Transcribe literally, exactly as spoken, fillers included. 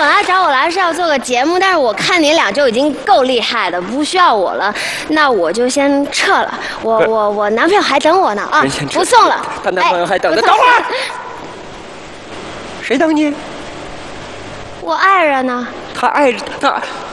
本来找我来是要做个节目，但是我看你俩就已经够厉害的，不需要我了，那我就先撤了。我我我男朋友还等我呢啊，不送了。 她男朋友还等着，等会儿。谁等你？ 我爱人呢？ 他爱他